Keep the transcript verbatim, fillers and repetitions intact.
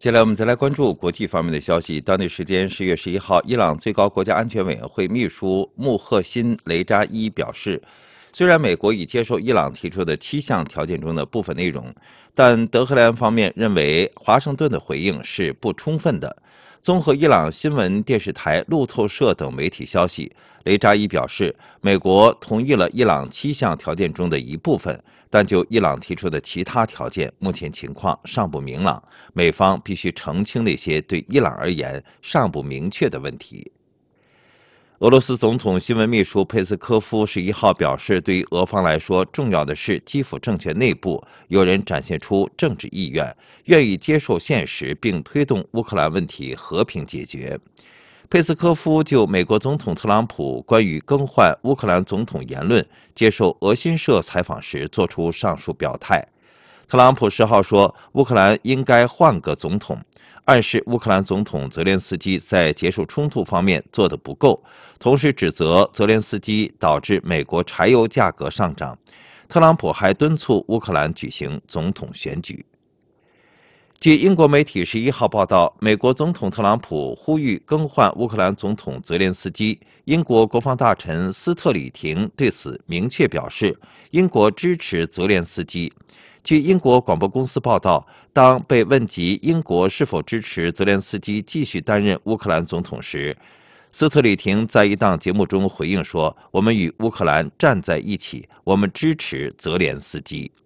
接下来我们再来关注国际方面的消息。当地时间十月十一号，伊朗最高国家安全委员会秘书穆赫辛·雷扎伊表示，虽然美国已接受伊朗提出的七项条件中的部分内容，但德黑兰方面认为华盛顿的回应是不充分的。综合伊朗新闻电视台路透社等媒体消息，雷扎伊表示，美国同意了伊朗七项条件中的一部分，但就伊朗提出的其他条件，目前情况尚不明朗，美方必须澄清那些对伊朗而言尚不明确的问题。俄罗斯总统新闻秘书佩斯科夫十一号表示，对于俄方来说，重要的是基辅政权内部有人展现出政治意愿，愿意接受现实，并推动乌克兰问题和平解决。佩斯科夫就美国总统特朗普关于更换乌克兰总统言论接受俄新社采访时作出上述表态。特朗普十号说，乌克兰应该换个总统，暗示乌克兰总统泽连斯基在结束冲突方面做得不够，同时指责泽连斯基导致美国柴油价格上涨。特朗普还敦促乌克兰举行总统选举。据英国媒体十一号报道，美国总统特朗普呼吁更换乌克兰总统泽连斯基。英国国防大臣斯特里廷对此明确表示，英国支持泽连斯基。据英国广播公司报道，当被问及英国是否支持泽连斯基继续担任乌克兰总统时，斯特里廷在一档节目中回应说：“我们与乌克兰站在一起，我们支持泽连斯基。”